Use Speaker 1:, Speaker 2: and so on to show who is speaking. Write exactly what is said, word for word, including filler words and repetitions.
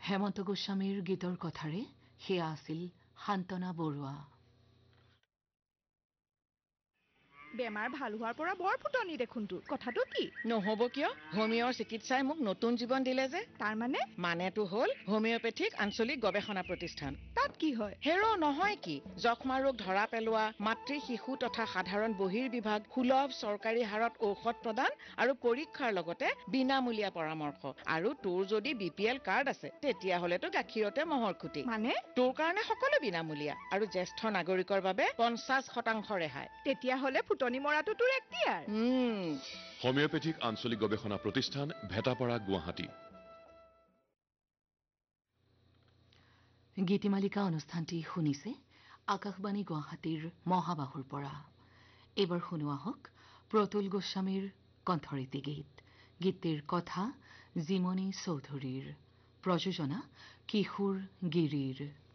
Speaker 1: হেমন্ত গোস্বামীৰ গীতৰ কথাৰে সেয়া আছিল শান্তনা বৰুৱা।
Speaker 2: বেমাৰ ভাল হোৱাৰ পৰা বৰ ফুটনি দেখোন তোৰ কথাটো কি
Speaker 3: নহব কিয় হোমিঅৰ চিকিৎসাই মোক নতুন জীৱন দিলে যে
Speaker 2: তাৰ মানে
Speaker 3: মানেটো হ'ল হোমিওপেথিক আঞ্চলিক গৱেষণা প্ৰতিষ্ঠান
Speaker 2: তাত কি হয়
Speaker 3: হেৰো নহয় কি যক্ষ্মা ৰোগ ধৰা পেলোৱা মাতৃ শিশু তথা সাধাৰণ বহিৰ্বিভাগ সুলভ চৰকাৰী হাৰত ঔষধ প্ৰদান আৰু পৰীক্ষাৰ লগতে বিনামূলীয়া পৰামৰ্শ আৰু তোৰ যদি বিপিএল কাৰ্ড আছে তেতিয়া হলেতো গাখীৰতে মহৰ খুটি
Speaker 2: মানে
Speaker 3: তোৰ কাৰণে সকলো বিনামূলীয়া আৰু জ্যেষ্ঠ নাগৰিকৰ বাবে পঞ্চাশ শতাংশ ৰেহাই
Speaker 2: তেতিয়া হলে ফুটনি মৰাটো তোৰ এক্তিয়াৰ
Speaker 3: উম
Speaker 4: হোমিওপেথিক আঞ্চলিক গৱেষণা প্ৰতিষ্ঠান ভেটাপাৰা গুৱাহাটী
Speaker 1: গীতিমালিকা অনুষ্ঠানটি শুনিছে আকাশবাণী গুৱাহাটীৰ মহাবাহুৰ পৰা। এইবাৰ শুনোৱা হওক প্ৰতুল গোস্বামীৰ কণ্ঠৰীতি গীত। গীতটিৰ কথা জিমনি চৌধুৰীৰ, প্ৰযোজনা কিশোৰ গিৰিৰ।